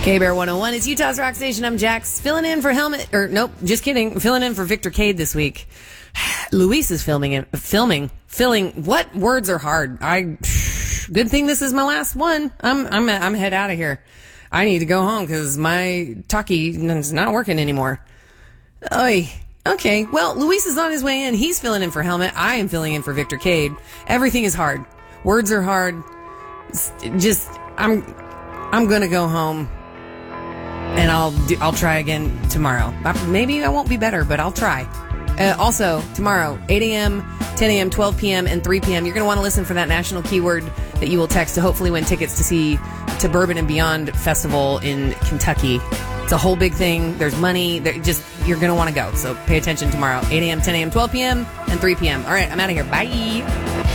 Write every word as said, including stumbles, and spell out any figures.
K-Bear one oh one is Utah's Rock Station. I'm Jax, filling in for Helmet, or nope, just kidding, filling in for Victor Cade this week. Luis is filming it, filming, filling, what words are hard? I, good thing this is my last one. I'm, I'm, I'm head out of here. I need to go home because my talkie is not working anymore. Oy. Okay, well, Luis is on his way in. He's filling in for Helmet. I am filling in for Victor Cade. Everything is hard. Words are hard. Just, I'm, I'm gonna go home. And I'll do, I'll try again tomorrow. Maybe I won't be better, but I'll try. Uh, also, tomorrow, eight a.m., ten a.m., twelve p.m., and three p.m., you're going to want to listen for that national keyword that you will text to hopefully win tickets to see to Bourbon and Beyond Festival in Kentucky. It's a whole big thing. There's money. There, just you're going to want to go. So pay attention tomorrow, eight a.m., ten a.m., twelve p.m., and three p.m. All right, I'm out of here. Bye.